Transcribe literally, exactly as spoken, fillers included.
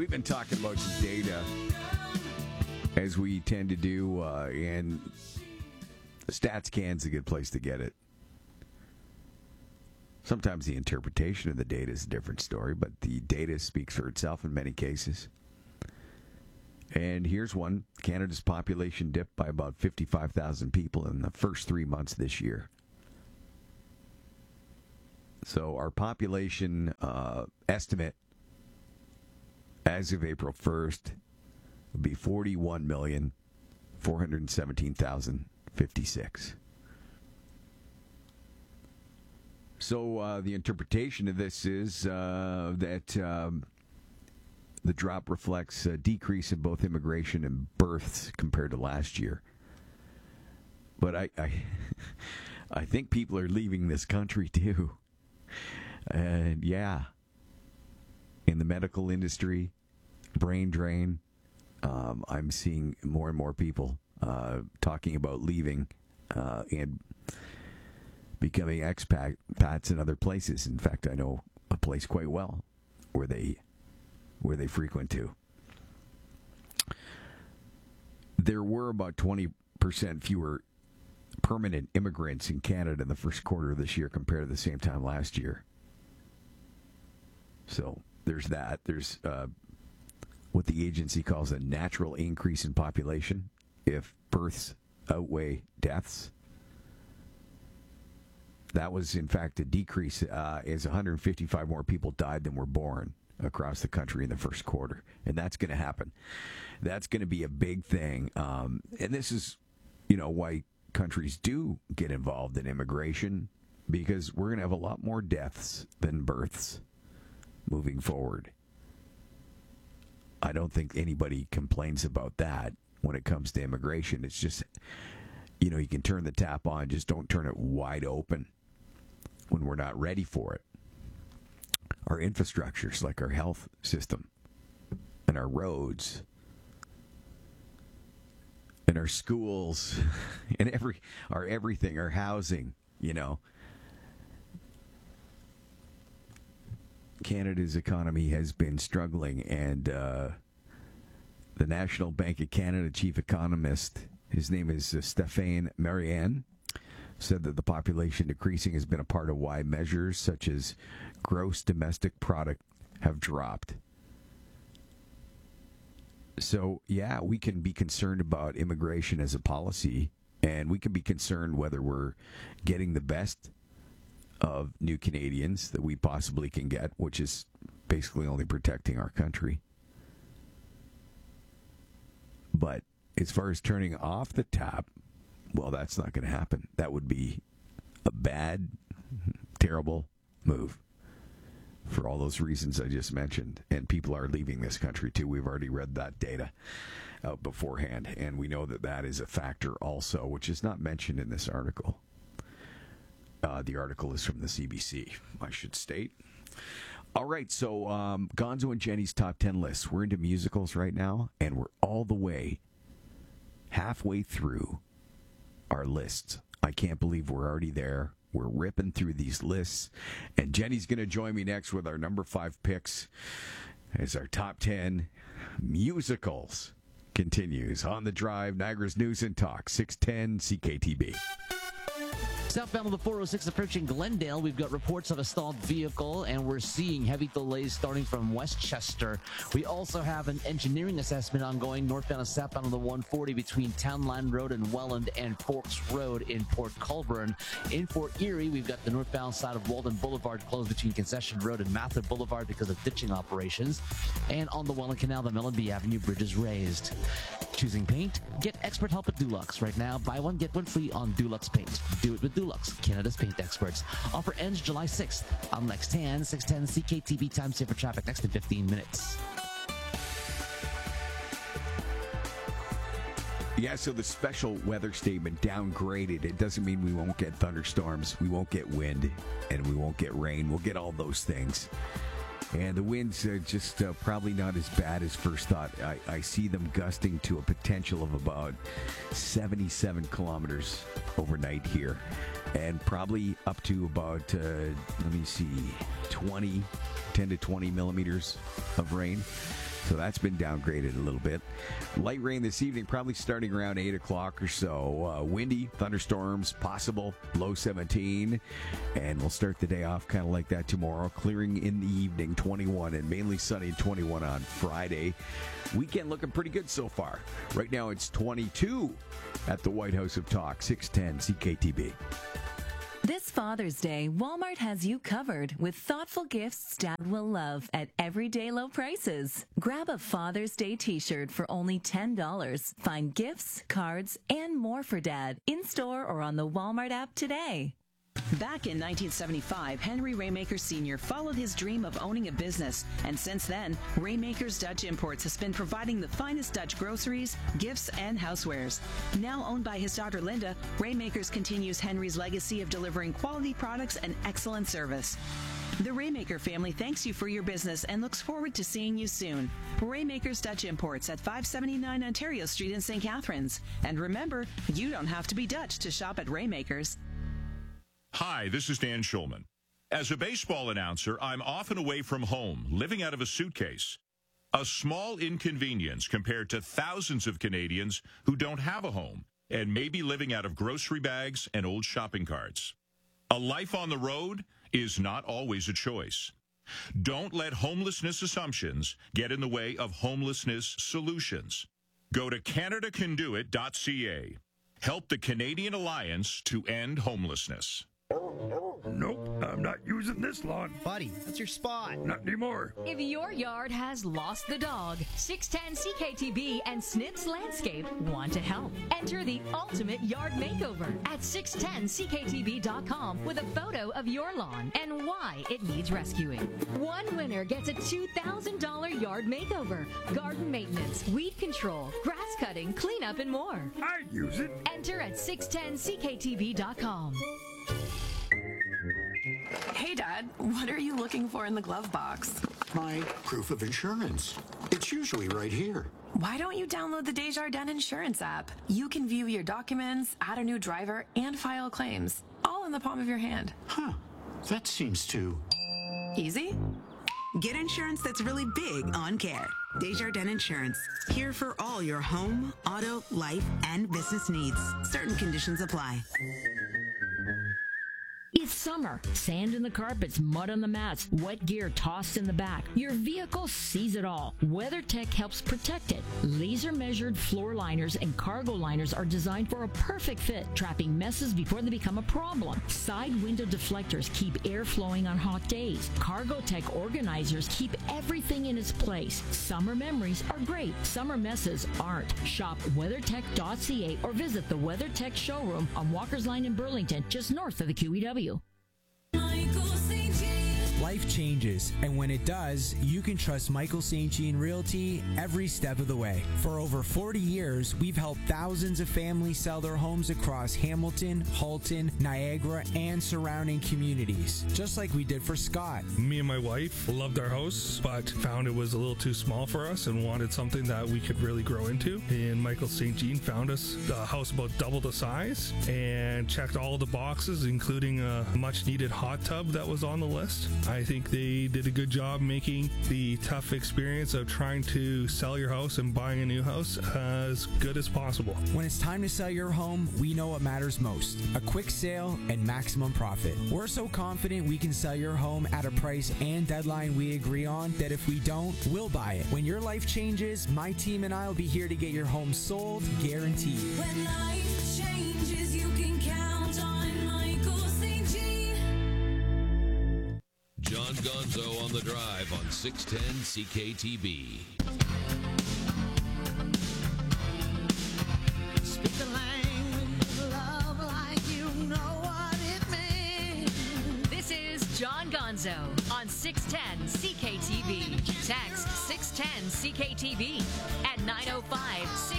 We've been talking about some data, as we tend to do, uh, and StatsCan's a good place to get it. Sometimes the interpretation of the data is a different story, but the data speaks for itself in many cases. And here's one. Canada's population dipped by about fifty-five thousand people in the first three months this year. So our population uh, estimate as of April first would be forty-one million, four hundred seventeen thousand fifty-six. So uh, the interpretation of this is uh, that um, the drop reflects a decrease in both immigration and births compared to last year. But I, I, I think people are leaving this country too. And yeah, in the medical industry, brain drain, um, I'm seeing more and more people uh, talking about leaving uh, and becoming expats in other places. In fact, I know a place quite well where they where they frequent to. There were about twenty percent fewer permanent immigrants in Canada in the first quarter of this year compared to the same time last year. So there's that. There's uh, what the agency calls a natural increase in population if births outweigh deaths. That was, in fact, a decrease uh, as one hundred fifty-five more people died than were born across the country in the first quarter. And that's going to happen. That's going to be a big thing. Um, and this is, you know, why countries do get involved in immigration, because we're going to have a lot more deaths than births moving forward. I don't think anybody complains about that when it comes to immigration. It's just, you know, you can turn the tap on, just don't turn it wide open when we're not ready for it. Our infrastructures, like our health system and our roads and our schools and every our everything, our housing, you know. Canada's economy has been struggling, and uh, the National Bank of Canada chief economist, his name is uh, Stéphane Marianne, said that the population decreasing has been a part of why measures such as gross domestic product have dropped. So, yeah, we can be concerned about immigration as a policy, and we can be concerned whether we're getting the best of new Canadians that we possibly can get, which is basically only protecting our country. But as far as turning off the tap, well, that's not going to happen. That would be a bad, terrible move for all those reasons I just mentioned. And people are leaving this country, too. We've already read that data out beforehand, and we know that that is a factor also, which is not mentioned in this article. Uh, the article is from the C B C, I should state. All right, so um, Gonzo and Jenny's top ten lists. We're into musicals right now, and we're all the way halfway through our lists. I can't believe we're already there. We're ripping through these lists, and Jenny's going to join me next with our number five picks as our top ten musicals continues on the drive. Niagara's News and Talk, six ten C K T B. Southbound on the four oh six approaching Glendale, we've got reports of a stalled vehicle, and we're seeing heavy delays starting from Westchester. We also have an engineering assessment ongoing northbound and southbound on the one forty between Townland Road and Welland and Forks Road in Port Colborne. In Fort Erie, we've got the northbound side of Walden Boulevard closed between Concession Road and Mather Boulevard because of ditching operations. And on the Welland Canal, the Mellonby Avenue Bridge is raised. Choosing paint? Get expert help at Dulux. Right now, buy one, get one free on Dulux Paint. Do it with Dulux, Canada's paint experts. Offer ends July sixth. I'm Lex Tan, six ten C K T B, time saver traffic next in fifteen minutes. Yeah, so the special weather statement downgraded. It doesn't mean we won't get thunderstorms, we won't get wind, and we won't get rain. We'll get all those things. And the winds are just uh, probably not as bad as first thought. I, I see them gusting to a potential of about seventy-seven kilometers overnight here. And probably up to about, uh, let me see, twenty ten to twenty millimeters of rain. So that's been downgraded a little bit. Light rain this evening, probably starting around eight o'clock or so. Uh, windy, thunderstorms possible, low seventeen. And we'll start the day off kind of like that tomorrow. Clearing in the evening, twenty-one, and mainly sunny, twenty-one on Friday. Weekend looking pretty good so far. Right now it's twenty-two at the White House of Talk, six ten C K T B. This Father's Day, Walmart has you covered with thoughtful gifts Dad will love at everyday low prices. Grab a Father's Day t-shirt for only ten dollars. Find gifts, cards, and more for Dad in-store or on the Walmart app today. Back in nineteen seventy-five, Henry Raymaker Senior followed his dream of owning a business, and since then, Raymaker's Dutch Imports has been providing the finest Dutch groceries, gifts, and housewares. Now owned by his daughter Linda, Raymakers continues Henry's legacy of delivering quality products and excellent service. The Raymaker family thanks you for your business and looks forward to seeing you soon. Raymaker's Dutch Imports at five seventy-nine Ontario Street in Saint Catharines. And remember, you don't have to be Dutch to shop at Raymaker's. Hi, this is Dan Schulman. As a baseball announcer, I'm often away from home, living out of a suitcase. A small inconvenience compared to thousands of Canadians who don't have a home and may be living out of grocery bags and old shopping carts. A life on the road is not always a choice. Don't let homelessness assumptions get in the way of homelessness solutions. Go to Canada Can Do It dot C A. Help the Canadian Alliance to End Homelessness. Nope, I'm not using this lawn. Buddy, that's your spot. Not anymore. If your yard has lost the dog, six ten C K T B and Snips Landscape want to help. Enter the ultimate yard makeover at six ten C K T B dot com with a photo of your lawn and why it needs rescuing. One winner gets a two thousand dollars yard makeover, garden maintenance, weed control, grass cutting, cleanup, and more. I'd use it. Enter at six ten C K T B dot com. Hey, Dad, what are you looking for in the glove box? My proof of insurance. It's usually right here. Why don't you download the Desjardins Insurance app? You can view your documents, add a new driver, and file claims, all in the palm of your hand. Huh. That seems too... easy? Get insurance that's really big on care. Desjardins Insurance. Here for all your home, auto, life, and business needs. Certain conditions apply. It's summer. Sand in the carpets, mud on the mats, wet gear tossed in the back. Your vehicle sees it all. WeatherTech helps protect it. Laser-measured floor liners and cargo liners are designed for a perfect fit, trapping messes before they become a problem. Side window deflectors keep air flowing on hot days. CargoTech organizers keep everything in its place. Summer memories are great. Summer messes aren't. Shop WeatherTech dot C A or visit the WeatherTech showroom on Walker's Line in Burlington, just north of the Q E W. Life changes, and when it does, you can trust Michael Saint Jean Realty every step of the way. For over forty years, we've helped thousands of families sell their homes across Hamilton, Halton, Niagara, and surrounding communities, just like we did for Scott. Me and my wife loved our house, but found it was a little too small for us and wanted something that we could really grow into. And Michael Saint Jean found us a house about double the size and checked all the boxes, including a much-needed hot tub that was on the list. I think they did a good job making the tough experience of trying to sell your house and buying a new house as good as possible. When it's time to sell your home, we know what matters most: a quick sale and maximum profit. We're so confident we can sell your home at a price and deadline we agree on that if we don't, we'll buy it. When your life changes, my team and I will be here to get your home sold, guaranteed. When life changes, you can count on Michael Saint Jean. John Gonzo on the Drive on six ten C K T B. Speak the language of love like you know what it means. This is John Gonzo on six ten C K T B. Text six ten C K T B at nine oh five, six